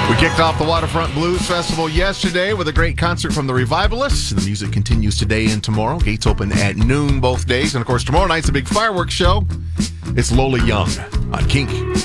We kicked off the Waterfront Blues Festival yesterday with a great concert from the Revivalists. The music continues today and tomorrow. Gates open at noon both days. And, of course, tomorrow night's a big fireworks show. It's Lola Young on Kink.